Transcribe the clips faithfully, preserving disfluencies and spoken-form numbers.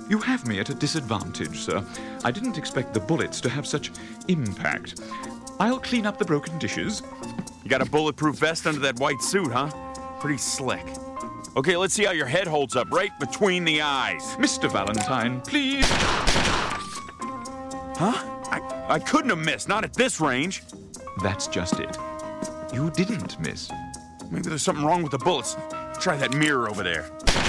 You have me at a disadvantage, sir. I didn't expect the bullets to have such impact. I'll clean up the broken dishes. You got a bulletproof vest under that white suit, huh? Pretty slick. Okay, let's see how your head holds up right between the eyes. Mister Valentine, please. Huh? I, I couldn't have missed, not at this range. That's just it. You didn't miss. Maybe there's something wrong with the bullets. Try that mirror over there.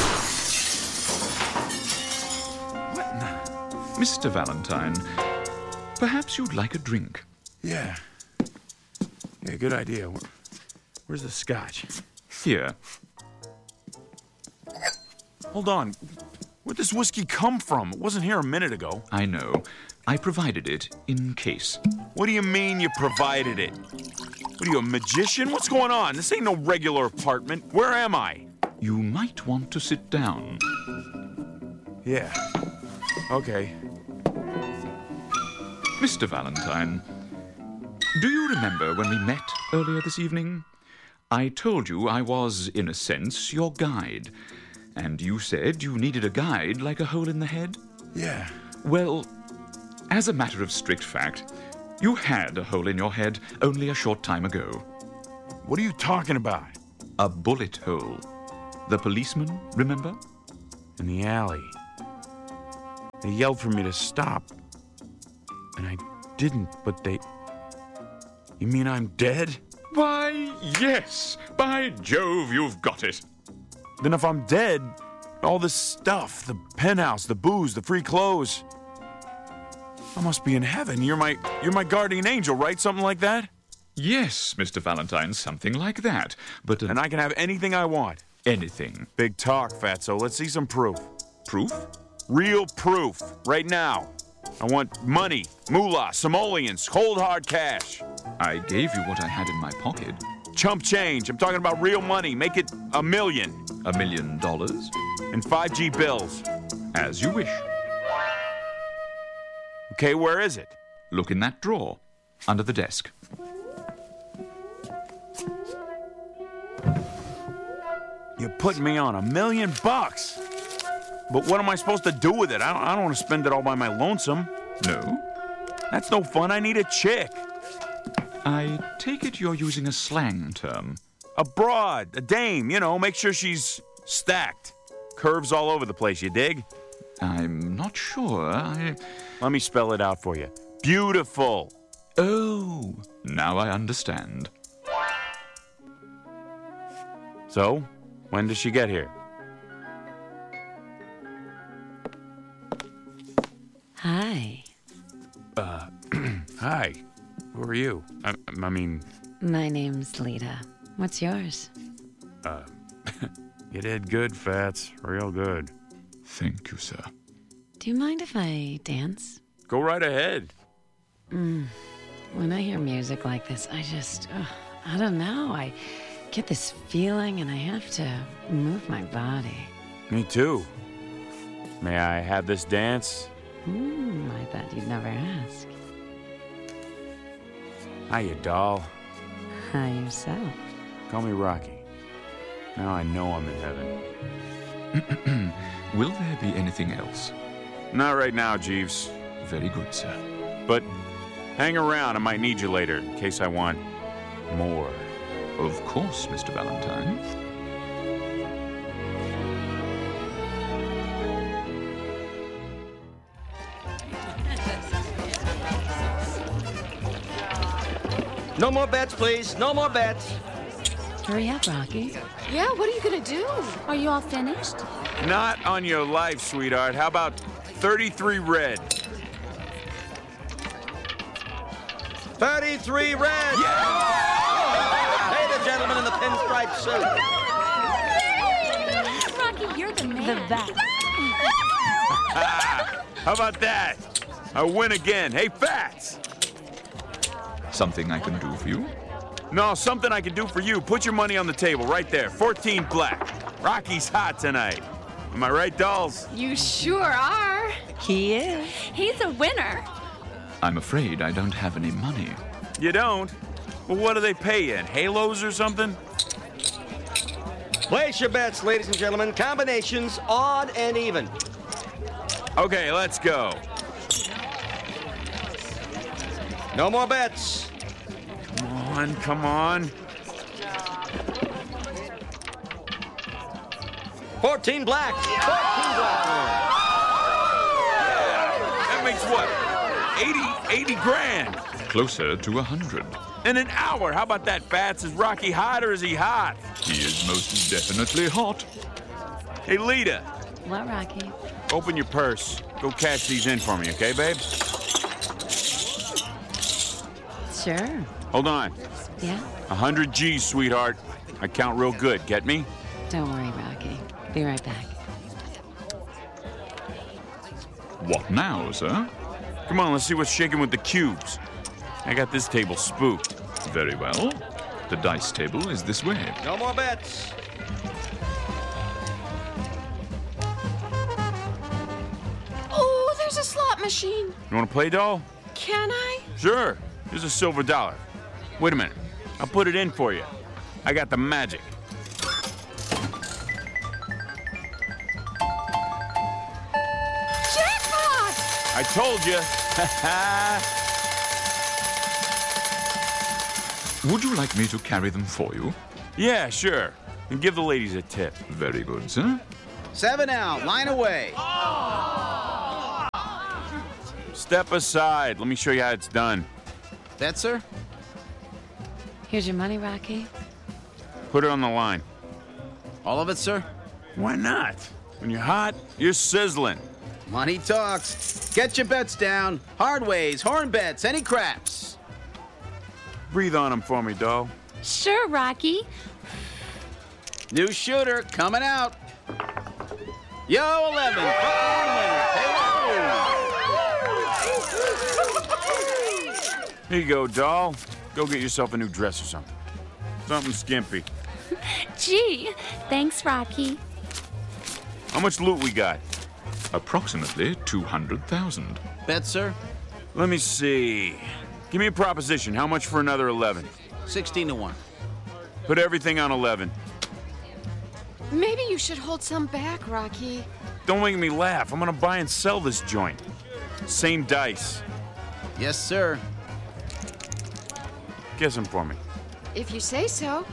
What in the... Mister Valentine, perhaps you'd like a drink. Yeah. Yeah, good idea. Where's the scotch? Here. Hold on. Where'd this whiskey come from? It wasn't here a minute ago. I know. I provided it in case. What do you mean you provided it? What are you, a magician? What's going on? This ain't no regular apartment. Where am I? You might want to sit down. Yeah. Okay. Mister Valentine, do you remember when we met earlier this evening? I told you I was, in a sense, your guide. And you said you needed a guide like a hole in the head? Yeah. Well, as a matter of strict fact, you had a hole in your head only a short time ago. What are you talking about? A bullet hole. The policeman, remember? In the alley. They yelled for me to stop. And I didn't, but they... You mean I'm dead? Why, yes! By Jove, you've got it! Then if I'm dead, all this stuff, the penthouse, the booze, the free clothes... I must be in heaven. You're my you're my guardian angel, right? Something like that? Yes, Mister Valentine, something like that. But... Uh, and I can have anything I want. Anything. Big talk, Fatso. Let's see some proof. Proof? Real proof. Right now. I want money, moolah, simoleons, cold hard cash. I gave you what I had in my pocket. Chump change. I'm talking about real money. Make it a million. A million dollars? And five G bills. As you wish. Okay, where is it? Look in that drawer, under the desk. You're putting me on a million bucks. But what am I supposed to do with it? I don't, I don't want to spend it all by my lonesome. No? That's no fun. I need a chick. I take it you're using a slang term. A broad, a dame, you know, make sure she's stacked. Curves all over the place, you dig? I'm not sure. I... Let me spell it out for you. Beautiful. Oh, now I understand. So, when does she get here? Hi. Uh, hi. Who are you? I, I mean... My name's Lita. What's yours? Uh, you did good, Fats. Real good. Thank you, sir. Do you mind if I dance? Go right ahead. Mm. When I hear music like this, I just... Uh, I don't know. I get this feeling and I have to move my body. Me too. May I have this dance? Hmm, I thought you'd never ask. Hiya, doll. Hi, yourself. Call me Rocky. Now I know I'm in heaven. Will there be anything else? Not right now, Jeeves. Very good, sir. But hang around. I might need you later in case I want more. Of course, Mister Valentine. No more bets, please. No more bets. Hurry up, Rocky. Yeah, what are you gonna do? Are you all finished? Not on your life, sweetheart. How about thirty-three red? thirty-three red! Yeah! Hey, the gentleman in the pinstripe suit. Rocky, you're the man. The best. How about that? I win again. Hey, Fats! Something I can do for you? No, something I can do for you. Put your money on the table right there. fourteen black. Rocky's hot tonight. Am I right, dolls? You sure are. He is. He's a winner. I'm afraid I don't have any money. You don't? Well, what do they pay you in? Halos or something? Place your bets, ladies and gentlemen. Combinations, odd and even. Okay, let's go. No more bets. Come on, come on. fourteen black. fourteen black. That makes what? eighty, eighty grand. Closer to a hundred. In an hour. How about that, Fats? Is Rocky hot or is he hot? He is most definitely hot. Hey, Lita, What, Rocky? open your purse. Go cash these in for me, okay, babe? Sure. Hold on. Yeah? A hundred G's, sweetheart. I count real good. Get me? Don't worry, Rocky. Be right back. What now, sir? Come on, let's see what's shaking with the cubes. I got this table spooked. Very well. The dice table is this way. No more bets. Oh, there's a slot machine. You want to play, doll? Can I? Sure. Here's a silver dollar. Wait a minute. I'll put it in for you. I got the magic. Jackpot! I told you. Would you like me to carry them for you? Yeah, sure. And give the ladies a tip. Very good, sir. Seven out, line away. Step aside. Let me show you how it's done. That, sir? Here's your money, Rocky. Put it on the line. All of it, sir? Why not? When you're hot, you're sizzling. Money talks. Get your bets down. Hard ways, horn bets, any craps. Breathe on them for me, doll. Sure, Rocky. New shooter coming out. Yo, eleven. Frontline winner. Hey, Here you go, doll. Go get yourself a new dress or something. Something skimpy. Gee, thanks, Rocky. How much loot we got? Approximately two hundred thousand. bet, sir? Let me see. Give me a proposition. How much for another eleven? sixteen to one. Put everything on eleven. Maybe you should hold some back, Rocky. Don't make me laugh. I'm gonna buy and sell this joint. Same dice. Yes, sir. Guess them for me. If you say so.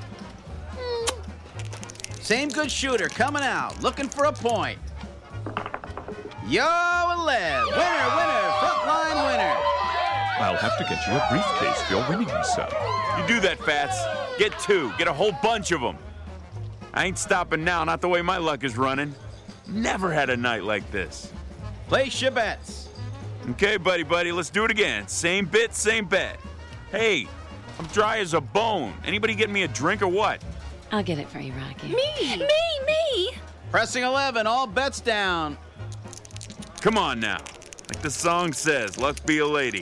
Same good shooter coming out, looking for a point. Yo, eleven. Winner, winner, frontline winner. I'll have to get you a briefcase for your winnings, sir. You do that, Fats. Get two. Get a whole bunch of them. I ain't stopping now, not the way my luck is running. Never had a night like this. Place your bets. Okay, buddy, buddy, let's do it again. Same bit, same bet. Hey, I'm dry as a bone. Anybody get me a drink or what? I'll get it for you, Rocky. Me! Me, me. Pressing eleven, all bets down. Come on now. Like the song says, luck be a lady.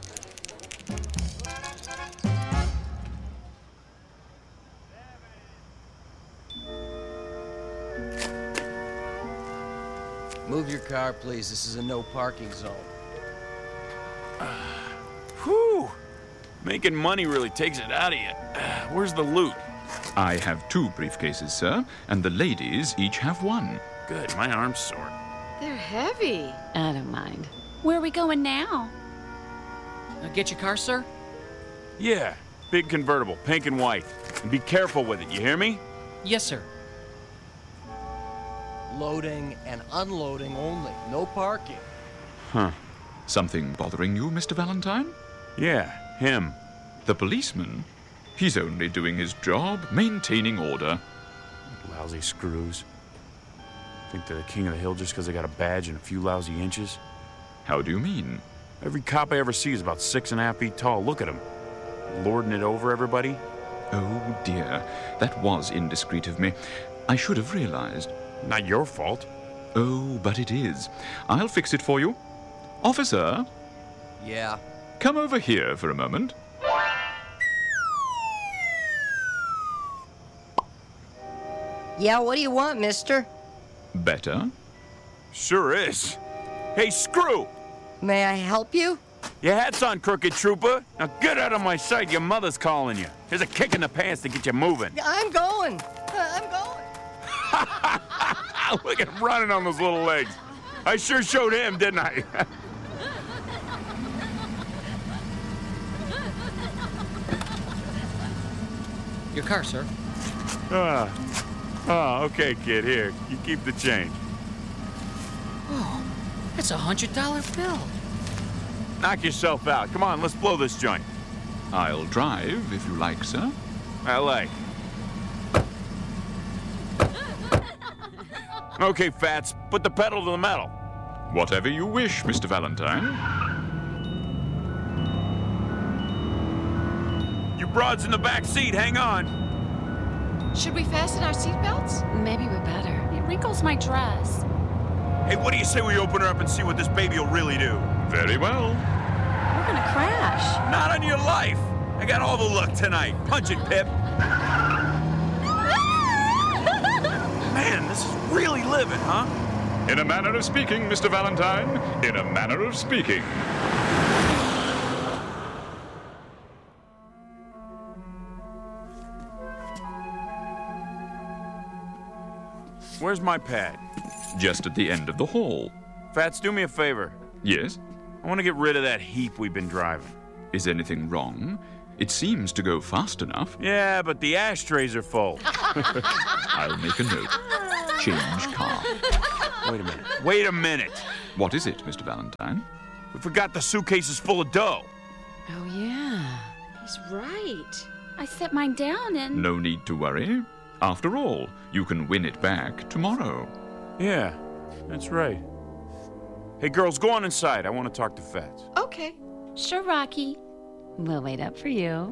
Move your car, please. This is a no parking zone. Whew. Making money really takes it out of you. Where's the loot? I have two briefcases, sir, and the ladies each have one. Good, my arm's sore. They're heavy. I don't mind. Where are we going now? Uh, get your car, sir? Yeah, big convertible, pink and white. And be careful with it, you hear me? Yes, sir. Loading and unloading only. No parking. Huh. Something bothering you, Mister Valentine? Yeah, him. The policeman? He's only doing his job, maintaining order. Lousy screws. Think they're the king of the hill just because they got a badge and a few lousy inches? How do you mean? Every cop I ever see is about six and a half feet tall. Look at him. Lording it over everybody. Oh, dear. That was indiscreet of me. I should have realized. Not your fault. Oh, but it is. I'll fix it for you. Officer, Yeah. come over here for a moment. Yeah, what do you want, mister? Better? Sure is. Hey, Screw! May I help you? Your hat's on, crooked trooper. Now get out of my sight. Your mother's calling you. Here's a kick in the pants to get you moving. I'm going. I'm going. Look at him running on those little legs. I sure showed him, didn't I? Your car, sir. Ah. Oh, okay, kid. Here, you keep the change. Oh, it's a hundred dollar bill. Knock yourself out. Come on, let's blow this joint. I'll drive if you like, sir. I like. Okay, Fats, put the pedal to the metal. Whatever you wish, Mister Valentine. You broads in the back seat, hang on. Should we fasten our seatbelts? Maybe we better. It wrinkles my dress. Hey, what do you say we open her up and see what this baby will really do? Very well. We're gonna crash. Not on your life. I got all the luck tonight. Punch it, Pip. Man, this is really living, huh? In a manner of speaking, Mister Valentine. In a manner of speaking. Where's my pad? Just at the end of the hall. Fats, do me a favor. Yes? I want to get rid of that heap we've been driving. Is anything wrong? It seems to go fast enough. Yeah, but the ashtrays are full. I'll make a note. Change car. Wait a minute. Wait a minute. What is it, Mister Valentine? We forgot the suitcases full of dough. Oh, yeah. He's right. I set mine down and... No need to worry. After all, you can win it back tomorrow. Yeah, that's right. Hey, girls, go on inside. I want to talk to Fats. Okay. Sure, Rocky. We'll wait up for you.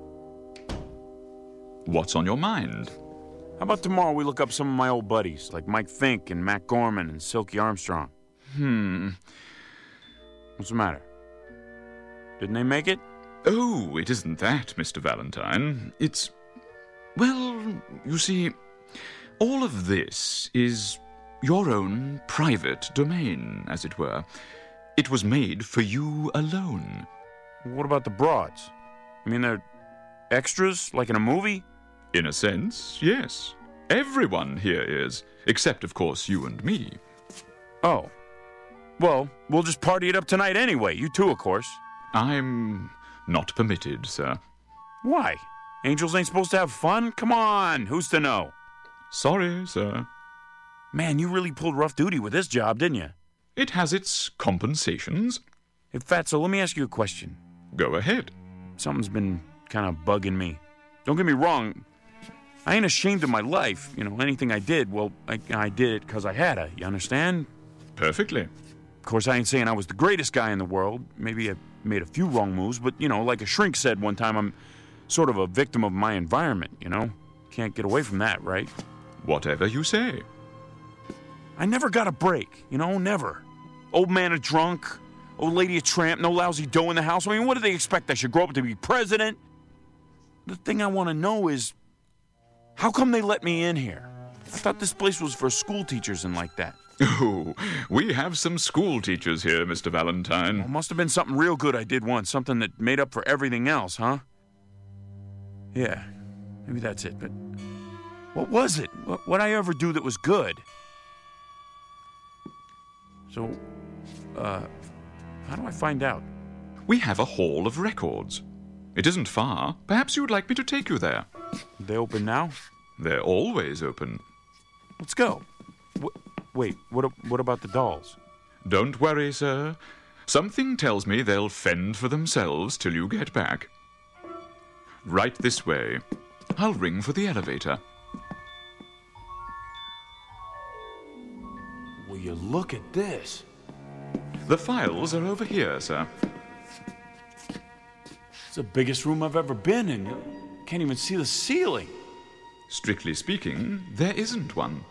What's on your mind? How about tomorrow we look up some of my old buddies, like Mike Fink and Matt Gorman and Silky Armstrong? Hmm. What's the matter? Didn't they make it? Oh, it isn't that, Mister Valentine. It's... Well, you see, all of this is your own private domain, as it were. It was made for you alone. What about the broads? I mean, they're extras, like in a movie? In a sense, yes. Everyone here is, except, of course, you and me. Oh. Well, we'll just party it up tonight anyway. You too, of course. I'm not permitted, sir. Why? Angels ain't supposed to have fun? Come on, who's to know? Sorry, sir. Man, you really pulled rough duty with this job, didn't you? It has its compensations. Hey, Fatso, let me ask you a question. Go ahead. Something's been kind of bugging me. Don't get me wrong. I ain't ashamed of my life. You know, anything I did, well, I, I did it because I had to. You understand? Perfectly. Of course, I ain't saying I was the greatest guy in the world. Maybe I made a few wrong moves, but, you know, like a shrink said one time, I'm sort of a victim of my environment, you know? Can't get away from that, right? Whatever you say. I never got a break, you know, never. Old man a drunk, old lady a tramp, no lousy dough in the house. I mean, what do they expect? I should grow up to be president? The thing I want to know is, how come they let me in here? I thought this place was for school teachers and like that. Oh, we have some school teachers here, Mister Valentine. Well, must have been something real good I did once, something that made up for everything else, huh? Yeah, maybe that's it, but what was it? What what'd I ever do that was good? So, uh, how do I find out? We have a hall of records. It isn't far. Perhaps you would like me to take you there. They open now? They're always open. Let's go. Wh- wait, what, what about the dolls? Don't worry, sir. Something tells me they'll fend for themselves till you get back. Right this way. I'll ring for the elevator. Will you look at this? The files are over here, sir. It's the biggest room I've ever been in. You can't even see the ceiling. Strictly speaking, there isn't one.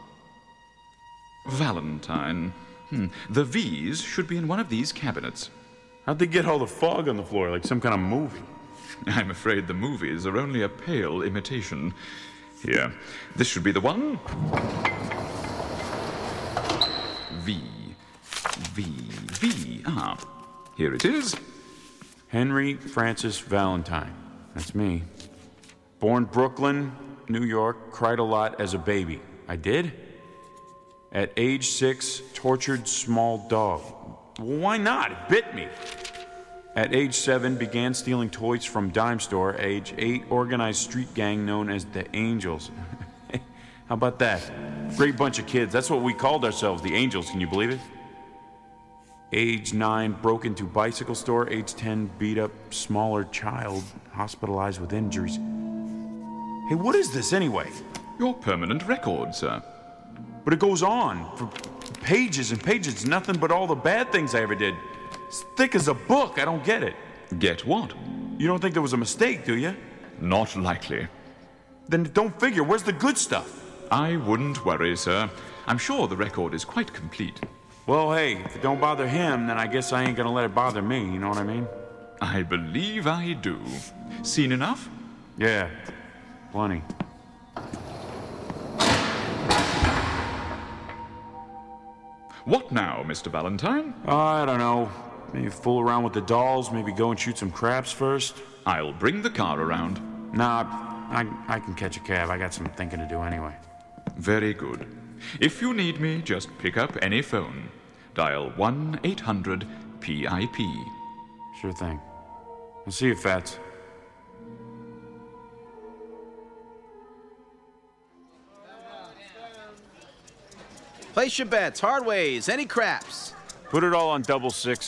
Valentine. Hmm. The V's should be in one of these cabinets. How'd they get all the fog on the floor, like some kind of movie? I'm afraid the movies are only a pale imitation. Here, this should be the one. V. V. V. Ah, here it is. Henry Francis Valentine. That's me. Born Brooklyn, New York. Cried a lot as a baby. I did? At age six, tortured small dog. Well, why not? It bit me. At age seven, began stealing toys from dime store. Age eight, organized street gang known as the Angels. How about that? Great bunch of kids. That's what we called ourselves, the Angels. Can you believe it? Age nine, broke into bicycle store. Age ten, beat up smaller child, hospitalized with injuries. Hey, what is this anyway? Your permanent record, sir. But it goes on for pages and pages. Nothing but all the bad things I ever did. It's thick as a book. I don't get it. Get what? You don't think there was a mistake, do you? Not likely. Then it don't figure. Where's the good stuff? I wouldn't worry, sir. I'm sure the record is quite complete. Well, hey, if it don't bother him, then I guess I ain't gonna let it bother me, you know what I mean? I believe I do. Seen enough? Yeah, plenty. What now, Mister Valentine? Uh, I don't know. Maybe fool around with the dolls, maybe go and shoot some craps first. I'll bring the car around. Nah, I, I can catch a cab. I got some thinking to do anyway. Very good. If you need me, just pick up any phone. Dial one eight hundred P I P. Sure thing. I'll see you, Fats. Place your bets, hard ways, any craps. Put it all on double six.